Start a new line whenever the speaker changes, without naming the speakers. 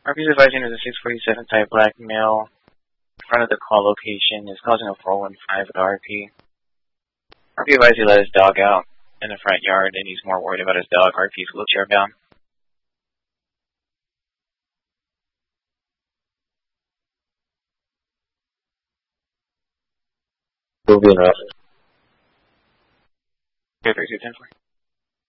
RP's advising is a 647 type black male in front of the call location is causing a 415 with RP. RP advised he let his dog out in the front yard and he's more worried about his dog. RP's wheelchair bound.
Moving up.
Okay, 3210 4.